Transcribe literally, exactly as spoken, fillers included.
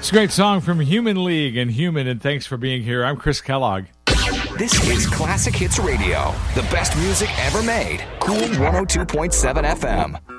It's a great song from Human League and Human, and thanks for being here. I'm Chris Kellogg. This is Classic Hits Radio, the best music ever made. Cool one oh two point seven F M.